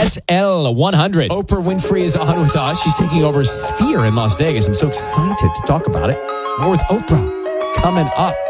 SL100. Oprah Winfrey is on with us. She's taking over Sphere in Las Vegas. I'm so excited to talk about it. More with Oprah coming up.